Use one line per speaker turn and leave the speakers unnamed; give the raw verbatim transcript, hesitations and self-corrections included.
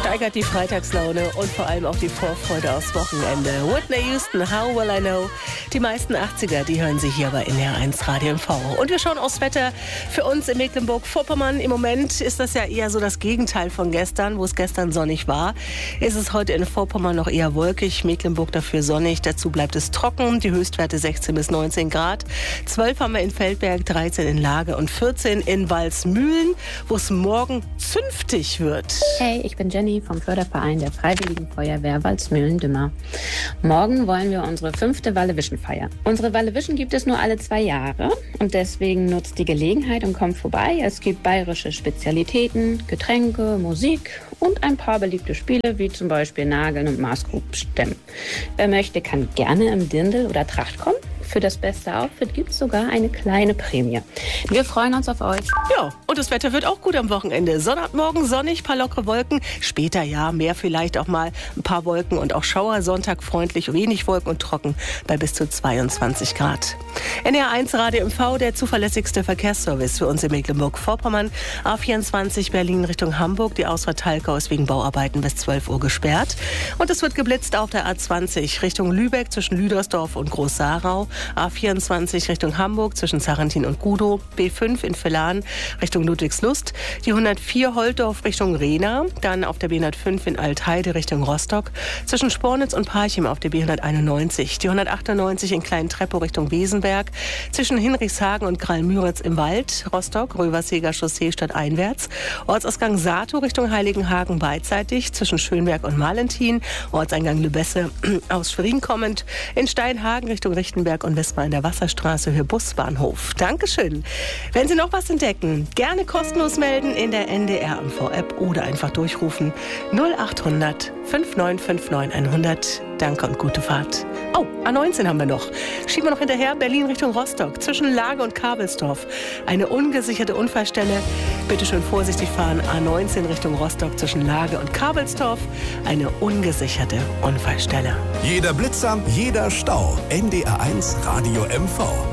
steigert die Freitagslaune und vor allem auch die Vorfreude aufs Wochenende. Whitney Houston, How Will I Know? Die meisten achtziger, die hören Sie hier bei N D R eins Radio M V. Und wir schauen aufs Wetter für uns in Mecklenburg-Vorpommern. Im Moment ist das ja eher so das Gegenteil von gestern, wo es gestern sonnig war. Ist es heute in Vorpommern noch eher wolkig, Mecklenburg dafür sonnig. Dazu bleibt es trocken, die Höchstwerte sechzehn bis neunzehn Grad. zwölf haben wir in Feldberg, dreizehn in Lage und vierzehn in Walsmühlen, wo es morgen zünftig wird.
Hey, ich bin Jenny vom Förderverein der Freiwilligen Feuerwehr Walsmühlen-Dümmer. Morgen wollen wir unsere fünfte Wallewischen feiern. Unsere Wallewischen gibt es nur alle zwei Jahre und deswegen nutzt die Gelegenheit und kommt vorbei. Es gibt bayerische Spezialitäten, Getränke, Musik und ein paar beliebte Spiele, wie zum Beispiel Nageln und Maßkrug stemmen. Wer möchte, kann gerne im Dirndl oder Tracht kommen. Für das beste Outfit gibt es sogar eine kleine Prämie. Wir freuen uns auf euch.
Ja, und das Wetter wird auch gut am Wochenende. Sonntagmorgen sonnig, paar lockere Wolken. Später ja, mehr vielleicht auch mal ein paar Wolken und auch Schauer. Sonntag freundlich, wenig Wolken und trocken bei bis zu zweiundzwanzig Grad. N D R eins Radio M V, der zuverlässigste Verkehrsservice für uns in Mecklenburg-Vorpommern. A vierundzwanzig Berlin Richtung Hamburg. Die Ausfahrt Talkau ist wegen Bauarbeiten bis zwölf Uhr gesperrt. Und es wird geblitzt auf der A zwanzig Richtung Lübeck zwischen Lüdersdorf und Groß-Sarau. A vierundzwanzig Richtung Hamburg zwischen Sarrentin und Gudow, B fünf in Villan Richtung Ludwigslust, die hundertvier Holtdorf Richtung Rehna, dann auf der B hundertfünf in Altheide Richtung Rostock, zwischen Spornitz und Parchim auf der B hunderteinundneunzig, die hundertachtundneunzig in Klein-Treppow Richtung Wesenberg, zwischen Hinrichshagen und Kralmüritz im Wald, Rostock, Röverseger Chaussee stadteinwärts, Ortsausgang Sato Richtung Heiligenhagen beidseitig, zwischen Schönberg und Malentin, Ortseingang Lübesse aus Schwerin kommend, in Steinhagen Richtung Richtenberg und Westmal in der Wasserstraße für Busbahnhof. Dankeschön. Wenn Sie noch was entdecken, gerne kostenlos melden in der N D R M V-App oder einfach durchrufen null acht hundert fünf neun fünf neun hundert. Danke und gute Fahrt. Oh, A neunzehn haben wir noch. Schieben wir noch hinterher, Berlin Richtung Rostock, zwischen Lage und Kabelsdorf. Eine ungesicherte Unfallstelle. Bitte schön vorsichtig fahren. A neunzehn Richtung Rostock, zwischen Lage und Kabelsdorf. Eine ungesicherte Unfallstelle.
Jeder Blitzer, jeder Stau. N D R eins Radio M V.